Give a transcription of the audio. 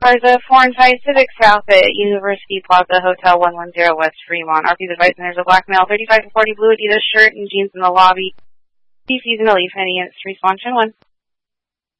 cars 4 and 5 Civic South at University Plaza Hotel 110 West Fremont. RP's advising there's a black male, 35 to 40 blue Adidas shirt and jeans in the lobby. He's using a leaf, any response in 1.